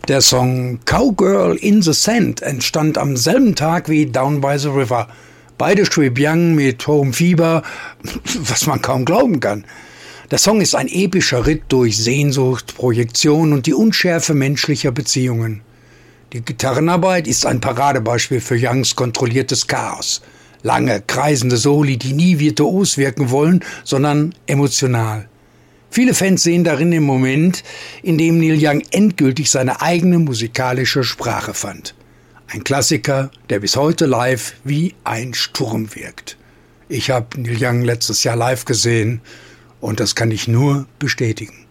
Der Song Cowgirl in the Sand entstand am selben Tag wie Down by the River. Beide schrieb Young mit hohem Fieber, was man kaum glauben kann. Der Song ist ein epischer Ritt durch Sehnsucht, Projektion und die Unschärfe menschlicher Beziehungen. Die Gitarrenarbeit ist ein Paradebeispiel für Youngs kontrolliertes Chaos. Lange, kreisende Soli, die nie virtuos wirken wollen, sondern emotional. Viele Fans sehen darin den Moment, in dem Neil Young endgültig seine eigene musikalische Sprache fand. Ein Klassiker, der bis heute live wie ein Sturm wirkt. Ich habe Neil Young letztes Jahr live gesehen und das kann ich nur bestätigen.